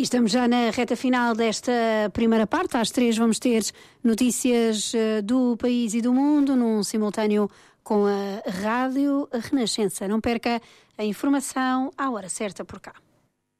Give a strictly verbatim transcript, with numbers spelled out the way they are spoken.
E estamos já na reta final desta primeira parte. Às três vamos ter notícias do país e do mundo num simultâneo com a Rádio Renascença. Não perca a informação à hora certa por cá.